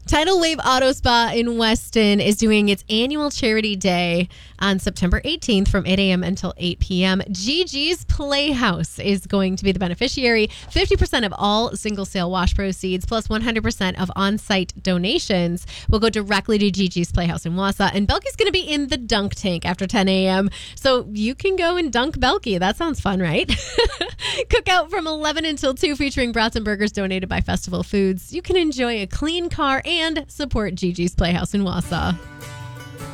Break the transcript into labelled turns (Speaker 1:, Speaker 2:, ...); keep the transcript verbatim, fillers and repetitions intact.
Speaker 1: Tidal Wave Auto Spa in Weston is doing its annual charity day on September eighteenth from eight a.m. until eight p.m. Gigi's Playhouse is going to be the beneficiary. fifty percent of all single sale wash proceeds plus one hundred percent of on-site donations will go directly to Gigi's Playhouse in Wausau. And Belky's going to be in the dunk tank after ten a.m. So you can go and dunk Belky. That sounds fun, right? Cookout from eleven until two featuring brats and burgers donated by Festival Foods. You can enjoy a clean car and support Gigi's Playhouse in Wausau.